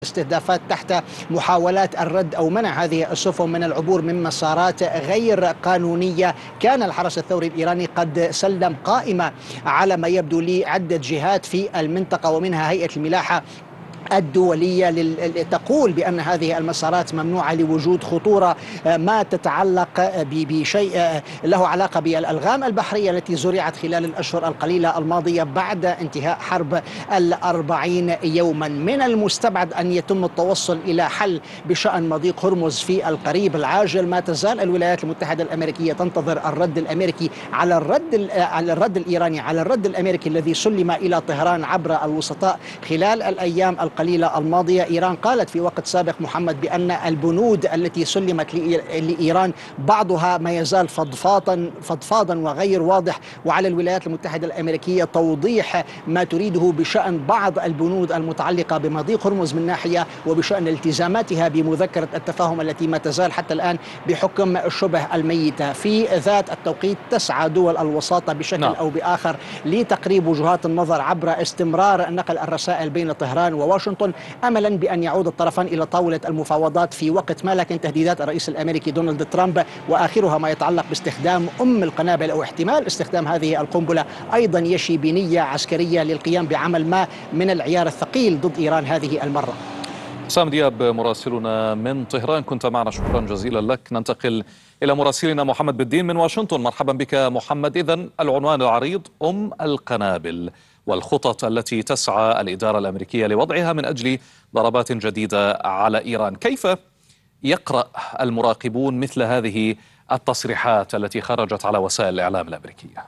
استهدافات تحت محاولات الرد أو منع هذه السفن من العبور من مسارات غير قانونية. كان الحرس الثوري الإيراني قد سلم قائمة على ما يبدو لي عدة جهات في المنطقة، ومنها هيئة الملاحة الدولية تقول بأن هذه المسارات ممنوعة لوجود خطورة ما تتعلق بشيء له علاقة بالألغام البحرية التي زرعت خلال الأشهر القليلة الماضية بعد انتهاء حرب 40 يوما. من المستبعد أن يتم التوصل إلى حل بشأن مضيق هرمز في القريب العاجل. ما تزال الولايات المتحدة الأمريكية تنتظر الرد الأمريكي على الرد الإيراني على الرد الأمريكي الذي سلم إلى طهران عبر الوسطاء خلال الأيام القليلة الماضية. إيران قالت في وقت سابق محمد بأن البنود التي سلمت لإيران بعضها ما يزال فضفاضا وغير واضح، وعلى الولايات المتحدة الأمريكية توضيح ما تريده بشأن بعض البنود المتعلقة بمضيق هرمز من ناحية، وبشأن التزاماتها بمذكرة التفاهم التي ما تزال حتى الآن بحكم شبه الميتة. في ذات التوقيت تسعى دول الوساطة بشكل أو بآخر لتقريب وجهات النظر عبر استمرار نقل الرسائل بين طهران وواشنطن، أملا بأن يعود الطرفان إلى طاولة المفاوضات في وقت ما. لكن تهديدات الرئيس الأمريكي دونالد ترامب وآخرها ما يتعلق باستخدام القنابل أو احتمال استخدام هذه القنبلة أيضا يشي بنية عسكرية للقيام بعمل ما من العيار الثقيل ضد إيران هذه المرة. سام دياب مراسلنا من طهران، كنت معنا، شكرا جزيلا لك. ننتقل إلى مراسلنا محمد بالدين من واشنطن. مرحبا بك محمد. إذن العنوان العريض القنابل والخطط التي تسعى الإدارة الأمريكية لوضعها من أجل ضربات جديدة على إيران. كيف يقرأ المراقبون مثل هذه التصريحات التي خرجت على وسائل الإعلام الأمريكية؟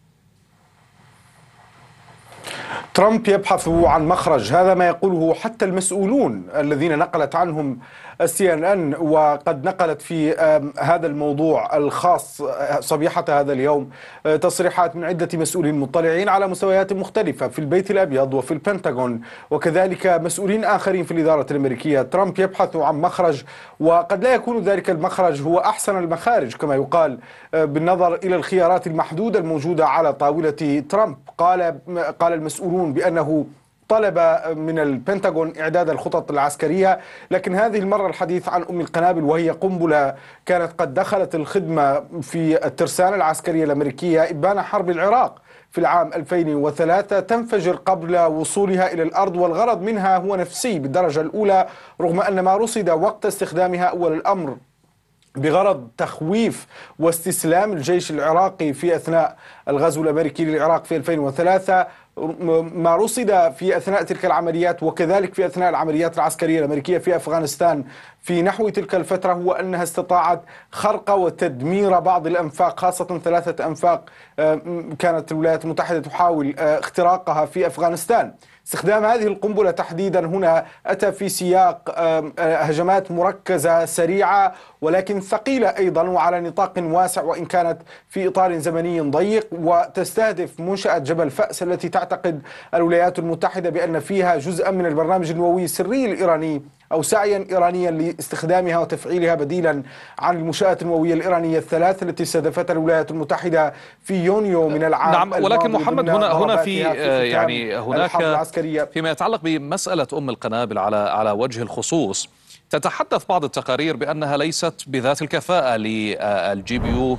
ترامب يبحث عن مخرج، هذا ما يقوله حتى المسؤولون الذين نقلت عنهم CNN، وقد نقلت في هذا الموضوع الخاص صبيحة هذا اليوم تصريحات من عدة مسؤولين مطلعين على مستويات مختلفة في البيت الأبيض وفي البنتاغون، وكذلك مسؤولين آخرين في الإدارة الأمريكية. ترامب يبحث عن مخرج، وقد لا يكون ذلك المخرج هو أحسن المخارج كما يقال بالنظر إلى الخيارات المحدودة الموجودة على طاولة ترامب. قال المسؤولون بأنه طلب من البنتاغون إعداد الخطط العسكرية، لكن هذه المرة الحديث عن القنابل، وهي قنبلة كانت قد دخلت الخدمة في الترسانة العسكرية الأمريكية إبان حرب العراق في العام 2003، تنفجر قبل وصولها إلى الأرض، والغرض منها هو نفسي بالدرجة الأولى، رغم أن ما رصد وقت استخدامها أول الأمر بغرض تخويف واستسلام الجيش العراقي في أثناء الغزو الأمريكي للعراق في 2003. ما رصد في أثناء تلك العمليات وكذلك في أثناء العمليات العسكرية الأمريكية في أفغانستان في نحو تلك الفترة هو أنها استطاعت خرق وتدمير بعض الأنفاق، خاصة 3 أنفاق كانت الولايات المتحدة تحاول اختراقها في أفغانستان. استخدام هذه القنبلة تحديدا هنا أتى في سياق هجمات مركزة سريعة ولكن ثقيلة أيضا وعلى نطاق واسع، وإن كانت في إطار زمني ضيق، وتستهدف منشأة جبل فأس التي تعتقد الولايات المتحدة بأن فيها جزءا من البرنامج النووي السري الإيراني أو سعيا إيرانيا لاستخدامها وتفعيلها بديلا عن المنشآت النووية الإيرانية الثلاث التي استهدفتها الولايات المتحدة في يونيو من العام. نعم، ولكن محمد هنا في يعني هناك فيما يتعلق بمسألة القنابل على وجه الخصوص، تتحدث بعض التقارير بأنها ليست بذات الكفاءة للجي بي يو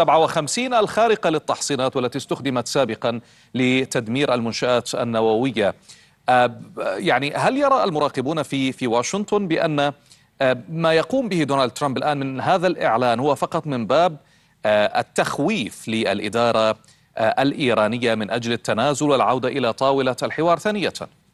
57 الخارقة للتحصينات والتي استخدمت سابقا لتدمير المنشآت النووية. يعني هل يرى المراقبون في واشنطن بأن ما يقوم به دونالد ترامب الآن من هذا الإعلان هو فقط من باب التخويف للإدارة الإيرانية من أجل التنازل والعودة إلى طاولة الحوار ثانية؟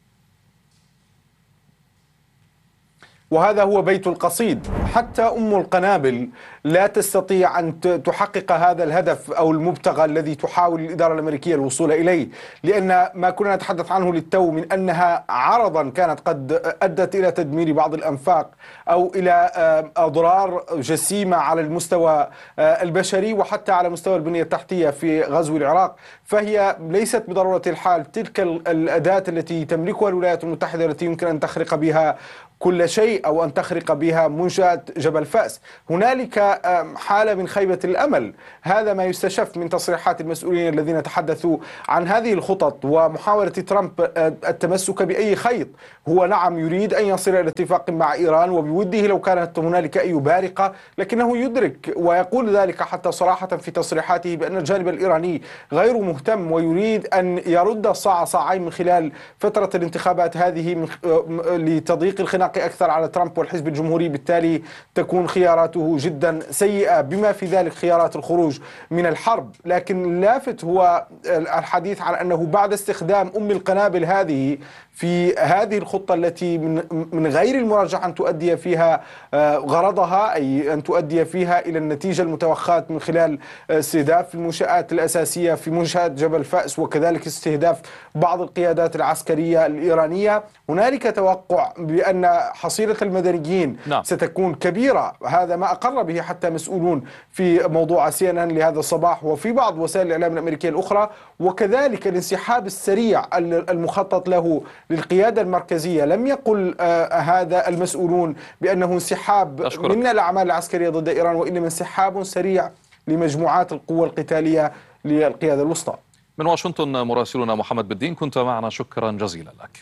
وهذا هو بيت القصيد. حتى القنابل لا تستطيع أن تحقق هذا الهدف أو المبتغى الذي تحاول الإدارة الأمريكية الوصول إليه، لأن ما كنا نتحدث عنه للتو من أنها عرضا كانت قد أدت إلى تدمير بعض الأنفاق أو إلى أضرار جسيمة على المستوى البشري وحتى على مستوى البنية التحتية في غزو العراق، فهي ليست بضرورة الحال تلك الأداة التي تملكها الولايات المتحدة التي يمكن أن تخرق بها كل شيء أو أن تخرق بها منشأة جبل فأس. هنالك حالة من خيبة الأمل. هذا ما يستشف من تصريحات المسؤولين الذين تحدثوا عن هذه الخطط ومحاولة ترامب التمسك بأي خيط. هو نعم يريد أن يصل إلى اتفاق مع إيران، وبوده لو كانت هنالك أي بارقة، لكنه يدرك ويقول ذلك حتى صراحة في تصريحاته بأن الجانب الإيراني غير مهتم ويريد أن يرد الصاع صاعين من خلال فترة الانتخابات هذه لتضييق الخناق أكثر على ترامب والحزب الجمهوري. بالتالي تكون خياراته جدا سيئة بما في ذلك خيارات الخروج من الحرب. لكن اللافت هو الحديث عن أنه بعد استخدام القنابل هذه في هذه الخطة التي من غير المرجح أن تؤدي فيها غرضها، أي أن تؤدي فيها إلى النتيجة المتوخاة من خلال استهداف المنشآت الأساسية في منشأة جبل فأس وكذلك استهداف بعض القيادات العسكرية الإيرانية. هنالك توقع بأن حصيلة المدنيين ستكون كبيرة. هذا ما أقر به حتى مسؤولون في موضوع CNN لهذا الصباح وفي بعض وسائل الإعلام الأمريكية الأخرى، وكذلك الانسحاب السريع المخطط له للقيادة المركزية. لم يقل هذا المسؤولون بأنه انسحاب من الأعمال العسكرية ضد إيران، وإنما انسحاب سريع لمجموعات القوى القتالية للقيادة الوسطى. من واشنطن مراسلنا محمد بالدين، كنت معنا، شكرا جزيلا لك.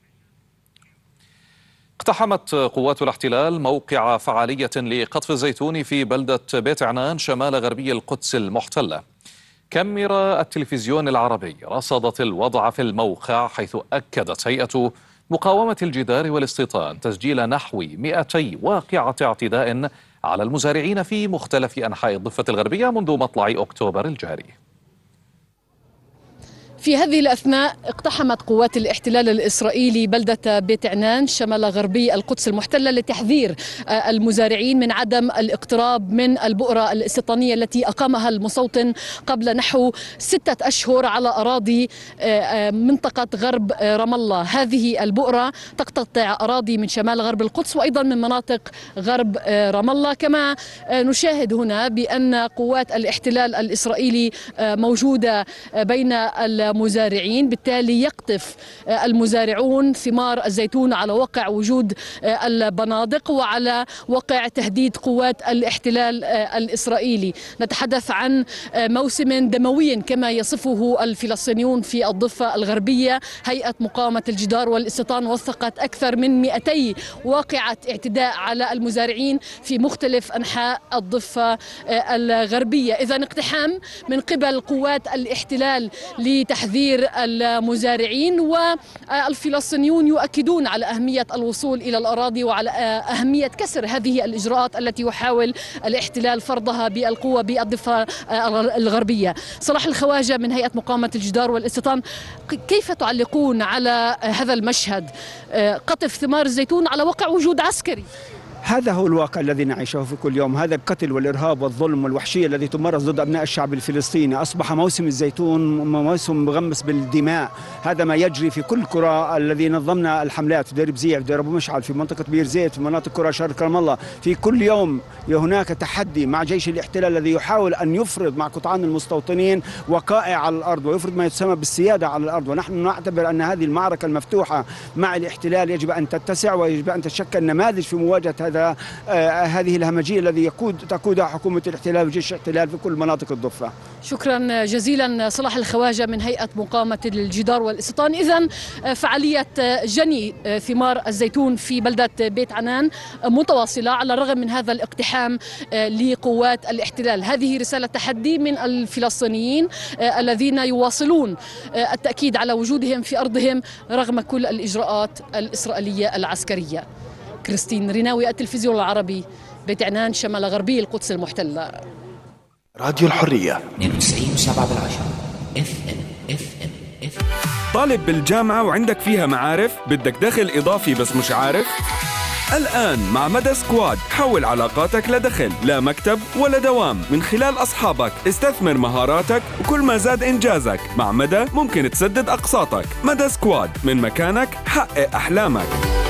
اقتحمت قوات الاحتلال موقع فعالية لقطف الزيتون في بلدة بيت عنان شمال غربي القدس المحتلة. كاميرا التلفزيون العربي رصدت الوضع في الموقع، حيث أكدت هيئة مقاومة الجدار والاستيطان تسجيل نحو 200 واقعة اعتداء على المزارعين في مختلف أنحاء الضفة الغربية منذ مطلع أكتوبر الجاري. في هذه الأثناء اقتحمت قوات الاحتلال الإسرائيلي بلدة بيت عنان شمال غربي القدس المحتلة لتحذير المزارعين من عدم الاقتراب من البؤرة الاستيطانية التي أقامها المستوطن قبل نحو 6 أشهر على أراضي منطقة غرب رام الله. هذه البؤرة تقتطع أراضي من شمال غرب القدس وأيضا من مناطق غرب رام الله. كما نشاهد هنا بأن قوات الاحتلال الإسرائيلي موجودة بين المزارعين، بالتالي يقطف المزارعون ثمار الزيتون على وقع وجود البنادق وعلى وقع تهديد قوات الاحتلال الإسرائيلي. نتحدث عن موسم دموي كما يصفه الفلسطينيون في الضفة الغربية. هيئة مقاومة الجدار والاستيطان وثقت أكثر من 200 واقعة اعتداء على المزارعين في مختلف أنحاء الضفة الغربية. إذن اقتحام من قبل قوات الاحتلال لتحذير المزارعين، والفلسطينيون يؤكدون على أهمية الوصول إلى الأراضي وعلى أهمية كسر هذه الإجراءات التي يحاول الاحتلال فرضها بالقوة بالضفة الغربية. صلاح الخواجة من هيئة مقاومة الجدار والاستيطان، كيف تعلقون على هذا المشهد، قطف ثمار الزيتون على وقع وجود عسكري؟ هذا هو الواقع الذي نعيشه في كل يوم. هذا القتل والإرهاب والظلم والوحشية الذي تمارس ضد أبناء الشعب الفلسطيني. أصبح موسم الزيتون موسم مغمس بالدماء. هذا ما يجري في كل قرى الذي نظمنا الحملات في دير بزيع، في دير أبو مشعل، في منطقة بير زيت، في مناطق قرى شرق رام الله. في كل يوم هناك تحدي مع جيش الاحتلال الذي يحاول أن يفرض مع قطعان المستوطنين وقائع على الأرض ويفرض ما يسمى بالسيادة على الأرض. ونحن نعتبر أن هذه المعركة المفتوحة مع الاحتلال يجب أن تتسع ويجب أن تشكل نماذج في مواجهة هذه الهمجية الذي تقودها حكومة الاحتلال وجيش الاحتلال في كل مناطق الضفة. شكرا جزيلا صلاح الخواجة من هيئة مقاومة الجدار والاستيطان. إذن فعالية جني ثمار الزيتون في بلدة بيت عنان متواصلة على الرغم من هذا الاقتحام لقوات الاحتلال. هذه رسالة تحدي من الفلسطينيين الذين يواصلون التأكيد على وجودهم في أرضهم رغم كل الإجراءات الإسرائيلية العسكرية. كريستين ريناوي، التلفزيون العربي، بيت عنان شمال غربي القدس المحتلة. راديو الحرية 92.7 FM. طالب بالجامعة وعندك فيها معارف، بدك دخل إضافي بس مش عارف؟ الآن مع مدى سكواد حول علاقاتك لدخل، لا مكتب ولا دوام، من خلال أصحابك. استثمر مهاراتك وكل ما زاد إنجازك مع مدى ممكن تسدد أقساطك. مدى سكواد، من مكانك حقق أحلامك.